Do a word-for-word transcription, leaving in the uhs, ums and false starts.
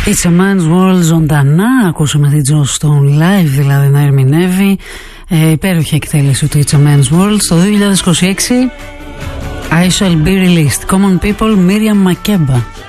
It's a Man's World ζωντανά. Ακούσαμε την Joss Stone live, δηλαδή να ερμηνεύει. Ε, υπέροχη εκτέλεση του It's a Man's World. Στο δύο χιλιάδες είκοσι έξι I Shall Be Released. Common People, Miriam Makeba.